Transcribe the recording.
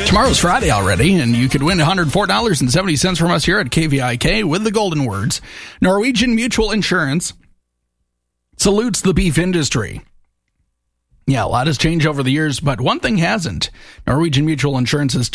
Tomorrow's Friday already, and you could win $104.70 from us here at KVIK with the golden words. Norwegian Mutual Insurance salutes the beef industry. Yeah, a lot has changed over the years, but one thing hasn't. Norwegian Mutual Insurance has